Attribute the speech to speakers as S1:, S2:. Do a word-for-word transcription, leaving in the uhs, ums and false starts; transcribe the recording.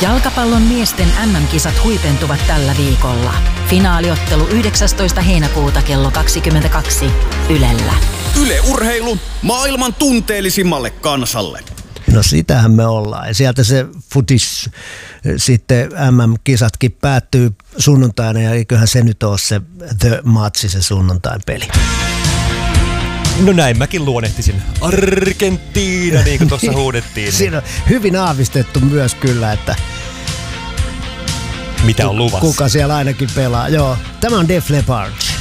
S1: Jalkapallon miesten äm äm-kisat huipentuvat tällä viikolla. Finaaliottelu yhdeksästoista heinäkuuta kello kaksikymmentäkaksi Ylellä.
S2: Yle Urheilu maailman tunteellisimmalle kansalle.
S3: No sitähän me ollaan. Ja sieltä se futis sitten äm äm-kisatkin päättyy sunnuntaina ja eiköhän se nyt ole se The Match, se sunnuntain peli.
S4: No näin mäkin luonnehtisin. Argentiina, niin kuin tuossa huudettiin.
S3: Siinä on hyvin aavistettu myös kyllä, että
S4: mitä on luvassa.
S3: Kuka siellä ainakin pelaa. Joo, tämä on Def Leppard.